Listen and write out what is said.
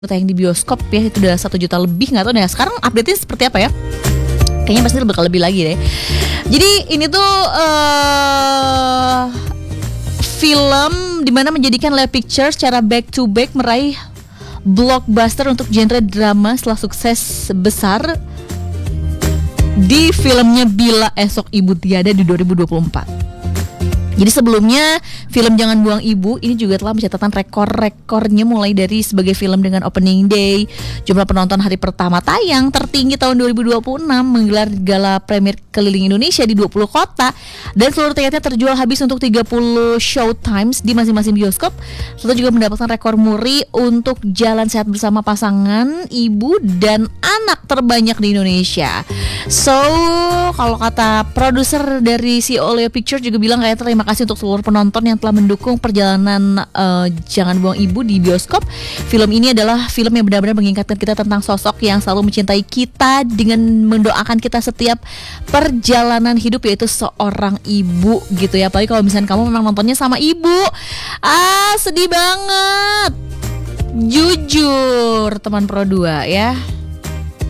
tayang di bioskop ya, itu udah 1 juta lebih, nggak tahu deh sekarang update-nya seperti apa ya. Kayaknya pasti bakal lebih lagi deh. Jadi ini tuh film dimana menjadikan Lea Pictures secara back to back meraih blockbuster untuk genre drama setelah sukses besar di filmnya Bila Esok Ibu Tiada di 2024. Jadi sebelumnya film Jangan Buang Ibu ini juga telah mencatatkan rekor-rekornya, mulai dari sebagai film dengan opening day, jumlah penonton hari pertama tayang tertinggi tahun 2026, menggelar gala premier keliling Indonesia di 20 kota, dan seluruh tiketnya terjual habis untuk 30 showtimes di masing-masing bioskop, serta juga mendapatkan rekor muri untuk jalan sehat bersama pasangan ibu dan anak terbanyak di Indonesia. So, kalau kata produser dari CEO Lea Pictures juga bilang kayak terima kasih untuk seluruh penonton yang telah mendukung perjalanan Jangan Buang Ibu di bioskop. Film ini adalah film yang benar-benar mengingatkan kita tentang sosok yang selalu mencintai kita dengan mendoakan kita setiap perjalanan hidup, yaitu seorang ibu gitu ya. Apalagi kalau misalnya kamu memang nontonnya sama ibu. Sedih banget. Jujur teman Pro 2 ya.